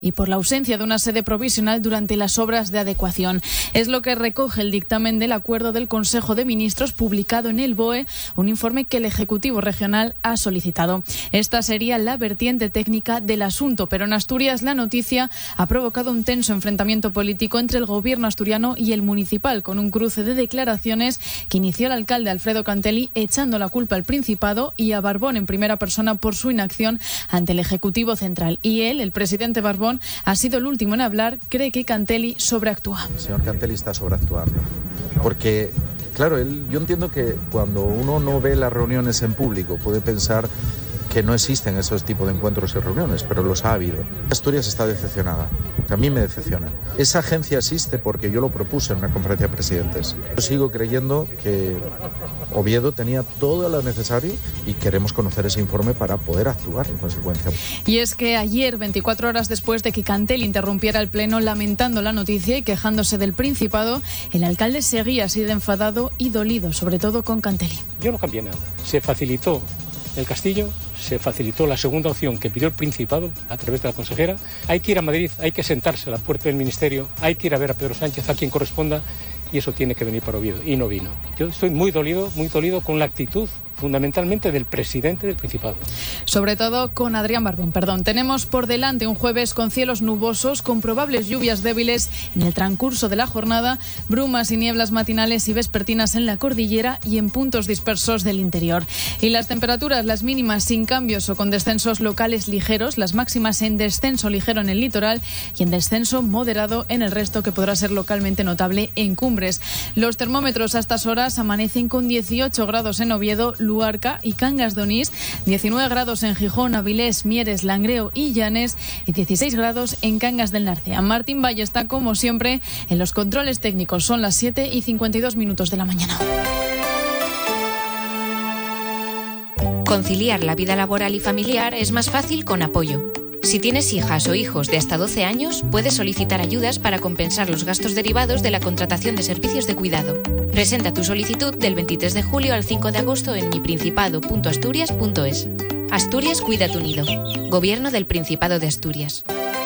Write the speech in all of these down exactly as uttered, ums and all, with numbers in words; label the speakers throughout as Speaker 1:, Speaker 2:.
Speaker 1: y por la ausencia de una sede provisional durante las obras de adecuación. Es lo que recoge el dictamen del acuerdo del Consejo de Ministros publicado en el B O E, un informe que el Ejecutivo Regional ha solicitado. Esta sería la vertiente técnica del asunto, pero en Asturias la noticia ha provocado un tenso enfrentamiento político entre el gobierno asturiano y el municipal, con un cruce de declaraciones que inició el alcalde Alfredo Cantelli echando la culpa al Principado y a Barbón en primera persona por su inacción ante el Ejecutivo Central. Y él, el presidente Barbón, ha sido el último en hablar. Cree que Cantelli sobreactúa.
Speaker 2: El señor Cantelli está sobreactuando. Porque, claro, él, yo entiendo que cuando uno no ve las reuniones en público puede pensar que no existen esos tipos de encuentros y reuniones, pero los ha habido. Asturias está decepcionada. A mí me decepciona. Esa agencia existe porque yo lo propuse en una conferencia de presidentes. Yo sigo creyendo que Oviedo tenía todo lo necesario y queremos conocer ese informe para poder actuar en consecuencia.
Speaker 1: Y es que ayer, veinticuatro horas después de que Cantelli interrumpiera el pleno lamentando la noticia y quejándose del Principado, el alcalde seguía así de enfadado y dolido, sobre todo con Cantelli.
Speaker 3: Yo no cambié nada. Se facilitó el Castillo, se facilitó la segunda opción que pidió el Principado a través de la consejera. Hay que ir a Madrid, hay que sentarse a la puerta del Ministerio, hay que ir a ver a Pedro Sánchez, a quien corresponda, y eso tiene que venir para Oviedo, y no vino. Yo estoy muy dolido, muy dolido con la actitud fundamentalmente del presidente del Principado.
Speaker 1: Sobre todo con Adrián Barbón, perdón. Tenemos por delante un jueves con cielos nubosos, con probables lluvias débiles en el transcurso de la jornada, brumas y nieblas matinales y vespertinas en la cordillera y en puntos dispersos del interior. Y las temperaturas, las mínimas sin cambios o con descensos locales ligeros, las máximas en descenso ligero en el litoral y en descenso moderado en el resto, que podrá ser localmente notable en cumbres. Los termómetros a estas horas amanecen con dieciocho grados en Oviedo, Luarca y Cangas de Onís, diecinueve grados en Gijón, Avilés, Mieres, Langreo y Llanes y dieciséis grados en Cangas del Narcea. Martín Valle está como siempre en los controles técnicos. Son las siete y cincuenta y dos minutos de la mañana.
Speaker 4: Conciliar la vida laboral y familiar es más fácil con Apoyo. Si tienes hijas o hijos de hasta doce años, puedes solicitar ayudas para compensar los gastos derivados de la contratación de servicios de cuidado. Presenta tu solicitud del veintitrés de julio al cinco de agosto en mi principado punto asturias punto es. Asturias cuida tu nido. Gobierno del Principado de Asturias.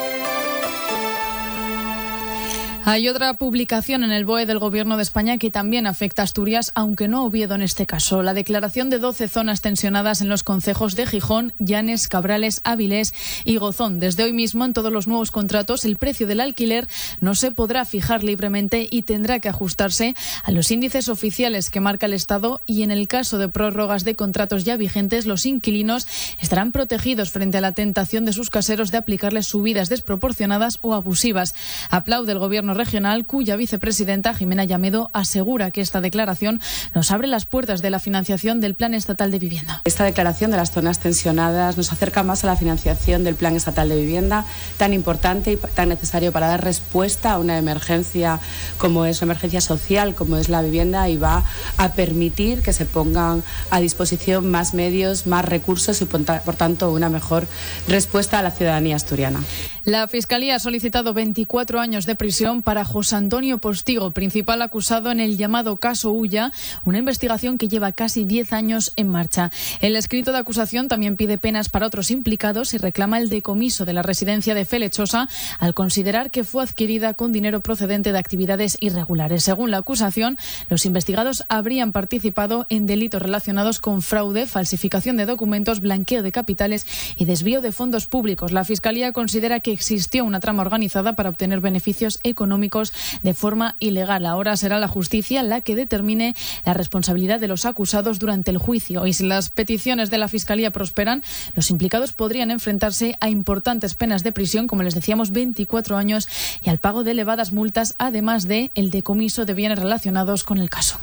Speaker 1: Hay otra publicación en el B O E del Gobierno de España que también afecta a Asturias, aunque no Oviedo en este caso. La declaración de doce zonas tensionadas en los concejos de Gijón, Llanes, Cabrales, Avilés y Gozón. Desde hoy mismo, en todos los nuevos contratos, el precio del alquiler no se podrá fijar libremente y tendrá que ajustarse a los índices oficiales que marca el Estado, y en el caso de prórrogas de contratos ya vigentes, los inquilinos estarán protegidos frente a la tentación de sus caseros de aplicarles subidas desproporcionadas o abusivas. Aplaude el Gobierno regional, cuya vicepresidenta Jimena Llamedo asegura que esta declaración nos abre las puertas de la financiación del Plan Estatal de Vivienda.
Speaker 5: Esta declaración de las zonas tensionadas nos acerca más a la financiación del Plan Estatal de Vivienda, tan importante y tan necesario para dar respuesta a una emergencia como es la emergencia social, como es la vivienda, y va a permitir que se pongan a disposición más medios, más recursos y, por tanto, una mejor respuesta a la ciudadanía asturiana.
Speaker 1: La Fiscalía ha solicitado veinticuatro años de prisión para José Antonio Postigo, principal acusado en el llamado caso Ulla, una investigación que lleva casi diez años en marcha. El escrito de acusación también pide penas para otros implicados y reclama el decomiso de la residencia de Felechosa al considerar que fue adquirida con dinero procedente de actividades irregulares. Según la acusación, los investigados habrían participado en delitos relacionados con fraude, falsificación de documentos, blanqueo de capitales y desvío de fondos públicos. La Fiscalía considera que existió una trama organizada para obtener beneficios económicos de forma ilegal. Ahora será la justicia la que determine la responsabilidad de los acusados durante el juicio. Y si las peticiones de la Fiscalía prosperan, los implicados podrían enfrentarse a importantes penas de prisión, como les decíamos, veinticuatro años, y al pago de elevadas multas, además de el decomiso de bienes relacionados con el caso.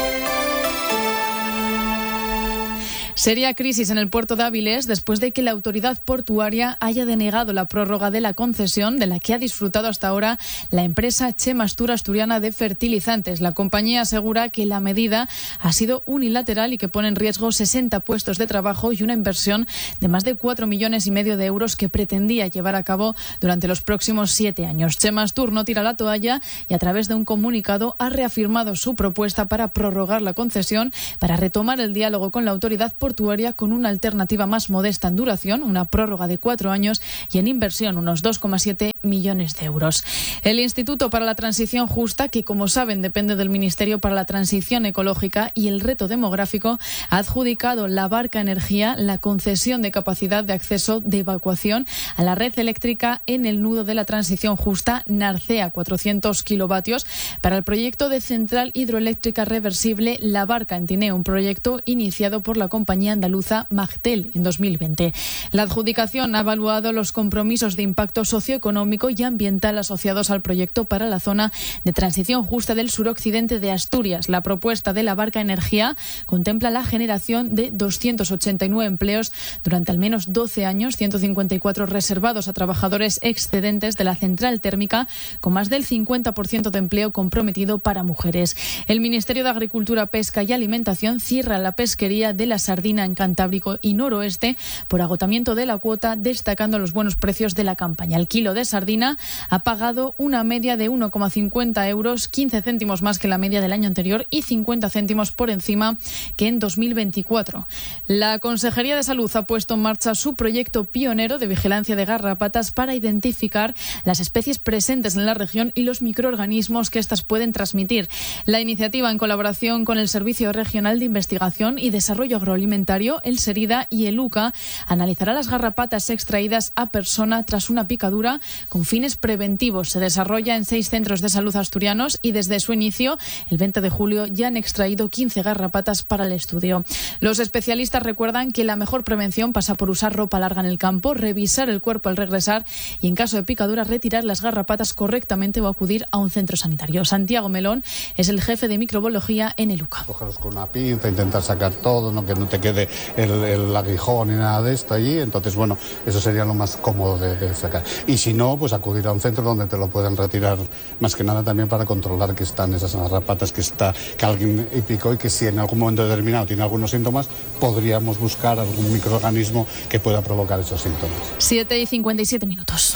Speaker 1: Seria crisis en el puerto de Avilés después de que la autoridad portuaria haya denegado la prórroga de la concesión de la que ha disfrutado hasta ahora la empresa Chemastur Asturiana de Fertilizantes. La compañía asegura que la medida ha sido unilateral y que pone en riesgo sesenta puestos de trabajo y una inversión de más de cuatro millones y medio de euros que pretendía llevar a cabo durante los próximos siete años. Chemastur no tira la toalla y a través de un comunicado ha reafirmado su propuesta para prorrogar la concesión, para retomar el diálogo con la autoridad portuaria portuaria con una alternativa más modesta en duración, una prórroga de cuatro años, y en inversión unos dos coma siete millones de euros. El Instituto para la Transición Justa, que como saben depende del Ministerio para la Transición Ecológica y el Reto Demográfico, ha adjudicado la Barca Energía la concesión de capacidad de acceso de evacuación a la red eléctrica en el nudo de la transición justa Narcea, cuatrocientos kilovatios, para el proyecto de central hidroeléctrica reversible La Barca en Tineo, un proyecto iniciado por la compañía andaluza Magtel en dos mil veinte. La adjudicación ha evaluado los compromisos de impacto socioeconómico y ambiental asociados al proyecto para la zona de transición justa del suroccidente de Asturias. La propuesta de La Barca Energía contempla la generación de doscientos ochenta y nueve empleos durante al menos doce años, ciento cincuenta y cuatro reservados a trabajadores excedentes de la central térmica, con más del cincuenta por ciento de empleo comprometido para mujeres. El Ministerio de Agricultura, Pesca y Alimentación cierra la pesquería de la sardina en Cantábrico y Noroeste por agotamiento de la cuota, destacando los buenos precios de la campaña. El kilo de sardina ha pagado una media de uno coma cincuenta euros, quince céntimos más que la media del año anterior y cincuenta céntimos por encima que en dos mil veinticuatro. La Consejería de Salud ha puesto en marcha su proyecto pionero de vigilancia de garrapatas para identificar las especies presentes en la región y los microorganismos que éstas pueden transmitir. La iniciativa, en colaboración con el Servicio Regional de Investigación y Desarrollo Agroalimentario, el SERIDA y el U C A, analizará las garrapatas extraídas a persona tras una picadura con fines preventivos. Se desarrolla en seis centros de salud asturianos y desde su inicio, el veinte de julio, ya han extraído quince garrapatas para el estudio. Los especialistas recuerdan que la mejor prevención pasa por usar ropa larga en el campo, revisar el cuerpo al regresar y, en caso de picadura, retirar las garrapatas correctamente o acudir a un centro sanitario. Santiago Melón es el jefe de microbiología en el U C A.
Speaker 6: Cogerlos con una pinza, intentar sacar todo, no que no te quede el, el aguijón ni nada de esto allí. Entonces, bueno, eso sería lo más cómodo de, de sacar. Y si no, pues acudir a un centro donde te lo puedan retirar, más que nada también para controlar que están esas garrapatas, que está que alguien picó y que si en algún momento determinado tiene algunos síntomas, podríamos buscar algún microorganismo que pueda provocar esos síntomas.
Speaker 1: siete y cincuenta y siete minutos.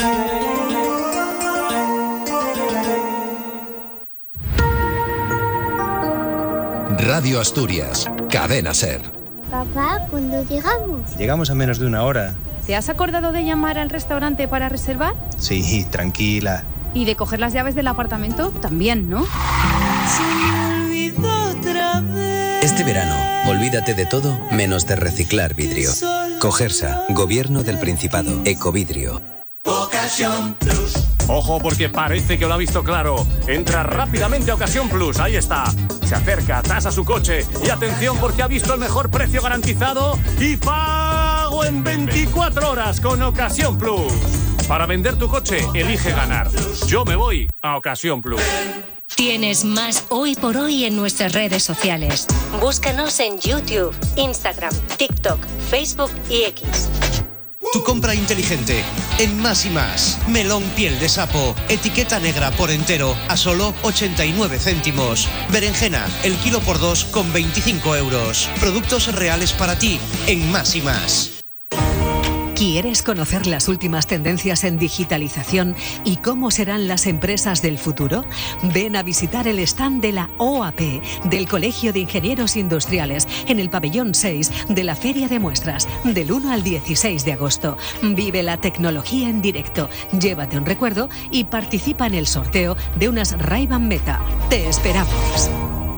Speaker 7: Radio Asturias, Cadena SER.
Speaker 8: Papá, ¿cuándo llegamos?
Speaker 9: Llegamos a menos de una hora.
Speaker 10: ¿Te has acordado de llamar al restaurante para reservar?
Speaker 9: Sí, tranquila.
Speaker 10: ¿Y de coger las llaves del apartamento? También, ¿no?
Speaker 11: Se me olvidó otra vez.
Speaker 12: Este verano, olvídate de todo menos de reciclar vidrio. Cogersa, Gobierno del Principado, Ecovidrio.
Speaker 13: Ocasión Plus. Ojo, porque parece que lo ha visto claro. Entra rápidamente a Ocasión Plus, ahí está. Se acerca, tasa su coche y atención porque ha visto el mejor precio garantizado y pago en veinticuatro horas con Ocasión Plus. Para vender tu coche, elige ganar. Yo me voy a Ocasión Plus.
Speaker 4: Tienes más Hoy por Hoy en nuestras redes sociales. Búscanos en YouTube, Instagram, TikTok, Facebook y X.
Speaker 14: Tu compra inteligente en Más y Más. Melón piel de sapo, etiqueta negra por entero a solo ochenta y nueve céntimos. Berenjena, el kilo por dos con veinticinco euros. Productos reales para ti en Más y Más.
Speaker 15: ¿Quieres conocer las últimas tendencias en digitalización y cómo serán las empresas del futuro? Ven a visitar el stand de la O A P, del Colegio de Ingenieros Industriales, en el pabellón seis de la Feria de Muestras, del uno al dieciséis de agosto. Vive la tecnología en directo, llévate un recuerdo y participa en el sorteo de unas Ray-Ban Meta. ¡Te esperamos!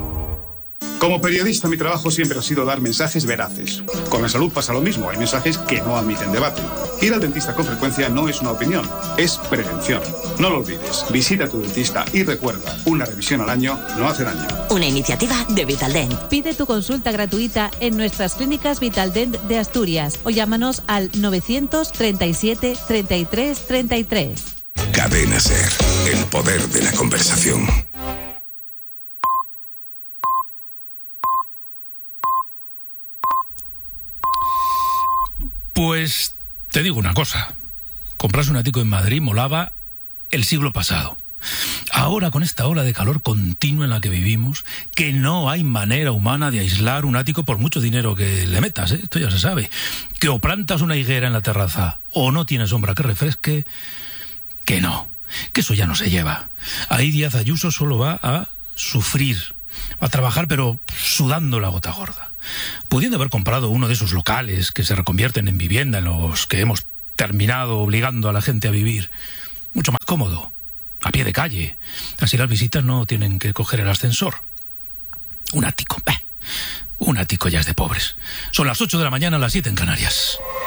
Speaker 16: Como periodista, mi trabajo siempre ha sido dar mensajes veraces. Con la salud pasa lo mismo, hay mensajes que no admiten debate. Ir al dentista con frecuencia no es una opinión, es prevención. No lo olvides, visita a tu dentista y recuerda, una revisión al año no hace daño.
Speaker 17: Una iniciativa de Vitaldent.
Speaker 18: Pide tu consulta gratuita en nuestras clínicas Vitaldent de Asturias o llámanos al novecientos treinta y siete treinta y tres treinta y tres.
Speaker 7: Cadena SER, el poder de la conversación.
Speaker 19: Pues te digo una cosa, comprarse un ático en Madrid molaba el siglo pasado. Ahora, con esta ola de calor continua en la que vivimos, que no hay manera humana de aislar un ático por mucho dinero que le metas, ¿eh? Esto ya se sabe. Que o plantas una higuera en la terraza o no tiene sombra que refresque, que no, que eso ya no se lleva. Ahí Díaz Ayuso solo va a sufrir. a trabajar, pero sudando la gota gorda. Pudiendo haber comprado uno de esos locales que se reconvierten en vivienda, en los que hemos terminado obligando a la gente a vivir. Mucho más cómodo, a pie de calle. Así las visitas no tienen que coger el ascensor. Un ático, eh, un ático ya es de pobres. Son las ocho de la mañana, las siete en Canarias.